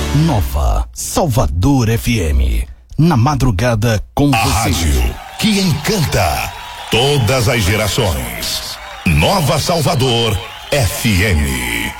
Nova Salvador FM. Na madrugada com a você. Rádio que encanta todas as gerações. Nova Salvador FM.